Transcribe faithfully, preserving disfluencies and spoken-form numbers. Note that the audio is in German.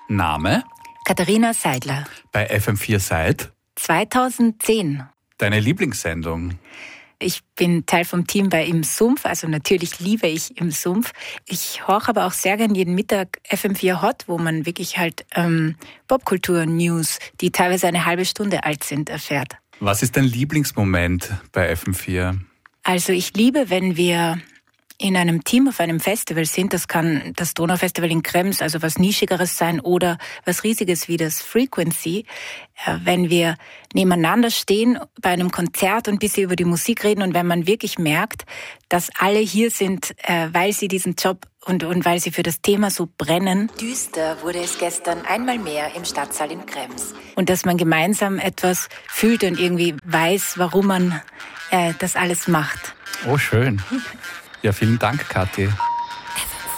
Name? Katharina Seidler. Bei F M vier seit? zweitausendzehn. Deine Lieblingssendung? Ich bin Teil vom Team bei Im Sumpf, also natürlich liebe ich Im Sumpf. Ich horche aber auch sehr gern jeden Mittag F M vier Hot, wo man wirklich halt ähm, Popkultur-News, die teilweise eine halbe Stunde alt sind, erfährt. Was ist dein Lieblingsmoment bei F M vier? Also ich liebe, wenn wir in einem Team auf einem Festival sind. Das kann das Donaufestival in Krems, also was Nischigeres sein, oder was Riesiges wie das Frequency. Wenn wir nebeneinander stehen bei einem Konzert und ein bisschen über die Musik reden und wenn man wirklich merkt, dass alle hier sind, weil sie diesen Job und, und weil sie für das Thema so brennen. Düster wurde es gestern einmal mehr im Stadtsaal in Krems. Und dass man gemeinsam etwas fühlt und irgendwie weiß, warum man äh, das alles macht. Oh, schön. Ja, vielen Dank, Kathi.